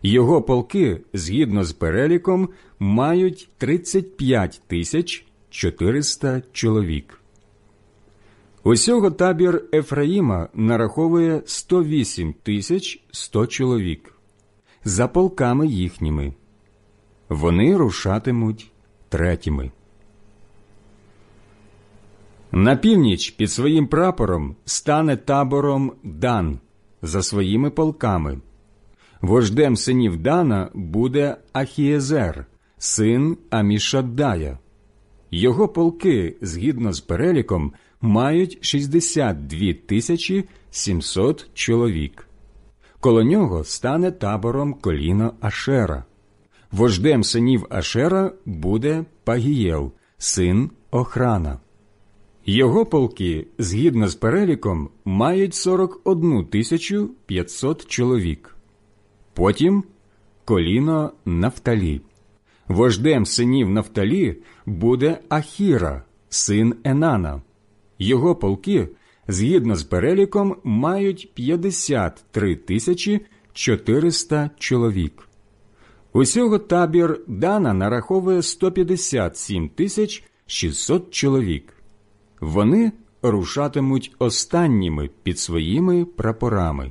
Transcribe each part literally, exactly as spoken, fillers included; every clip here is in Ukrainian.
Його полки, згідно з переліком, мають тридцять п'ять тисяч чотириста чоловік. Усього табір Ефраїма нараховує сто вісім тисяч сто чоловік, за полками їхніми. Вони рушатимуть третіми. На північ під своїм прапором стане табором Дан за своїми полками. Вождем синів Дана буде Ахієзер, син Амішаддая. Його полки, згідно з переліком, мають шістдесят дві тисячі сімсот чоловік. Коло нього стане табором коліно Ашера. Вождем синів Ашера буде Пагієл, син Охрана. Його полки, згідно з переліком, мають сорок одну тисячу п'ятсот чоловік. Потім коліно Нафталі. Вождем синів Нафталі буде Ахіра, син Енана. Його полки, згідно з переліком, мають п'ятдесят три тисячі чотириста чоловік. Усього табір Дана нараховує сто п'ятдесят сім тисяч шістсот чоловік. Вони рушатимуть останніми під своїми прапорами.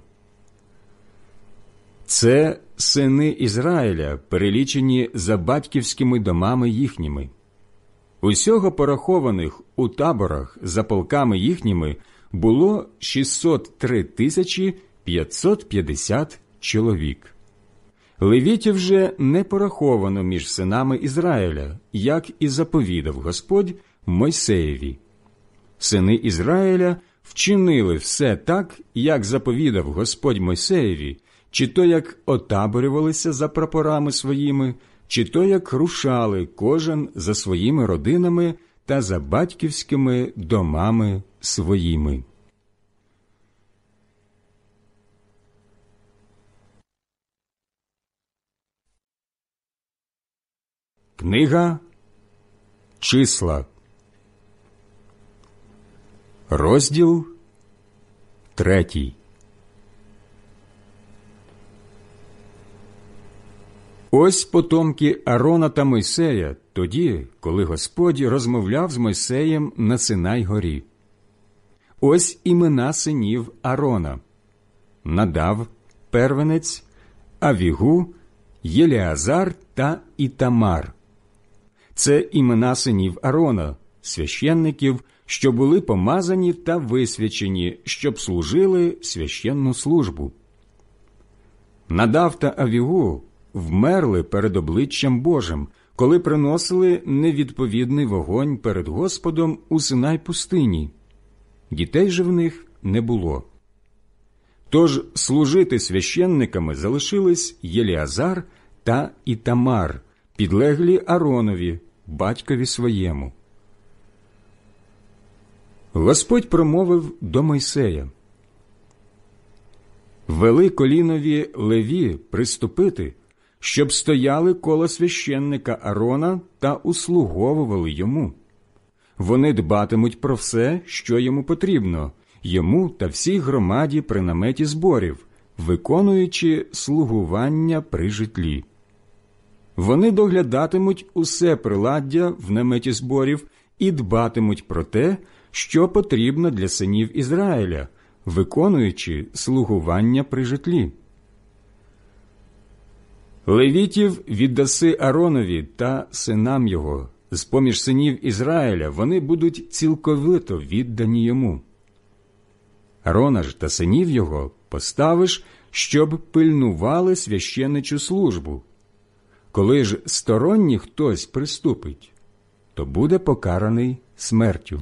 Це сини Ізраїля, перелічені за батьківськими домами їхніми. Усього порахованих у таборах за полками їхніми було шістсот три тисячі п'ятсот п'ятдесят чоловік. Левітів же не пораховано між синами Ізраїля, як і заповідав Господь Мойсеєві. Сини Ізраїля вчинили все так, як заповідав Господь Мойсеєві, чи то як отаборювалися за прапорами своїми, чи то як рушали кожен за своїми родинами та за батьківськими домами своїми. Книга Числа, розділ третій. Ось потомки Аарона та Мойсея тоді, коли Господь розмовляв з Мойсеєм на Синай-горі. Ось імена синів Аарона: Надав, первенець, Авігу, Єлеазар та Ітамар. Це імена синів Аарона, священників, що були помазані та висвячені, щоб служили священну службу. Надав та Авігу вмерли перед обличчям Божим, коли приносили невідповідний вогонь перед Господом у Синай-пустині. Дітей же в них не було. Тож служити священниками залишились Єлеазар та Ітамар, підлеглі Ааронові, батькові своєму. Господь промовив до Мойсея: «Вели колінові Леві приступити, щоб стояли коло священника Аарона та услуговували йому. Вони дбатимуть про все, що йому потрібно, йому та всій громаді при наметі зборів, виконуючи слугування при житлі. Вони доглядатимуть усе приладдя в наметі зборів і дбатимуть про те, що потрібно для синів Ізраїля, виконуючи слугування при житлі. Левітів віддаси Ааронові та синам його. З-поміж синів Ізраїля вони будуть цілковито віддані йому. Аарона ж та синів його поставиш, щоб пильнували священничу службу. Коли ж сторонній хтось приступить, то буде покараний смертю».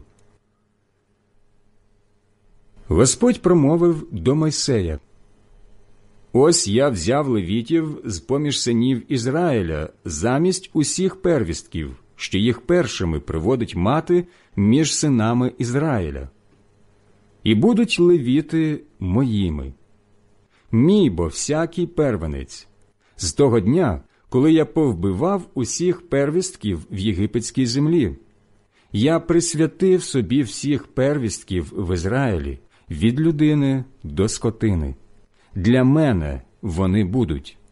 Господь промовив до Мойсея: «Ось я взяв левітів з-поміж синів Ізраїля замість усіх первістків, що їх першими приводить мати між синами Ізраїля. І будуть левіти моїми. Мій бо всякий первенець. З того дня, коли я повбивав усіх первістків в єгипетській землі, я присвятив собі всіх первістків в Ізраїлі, від людини до скотини. Для мене вони будуть.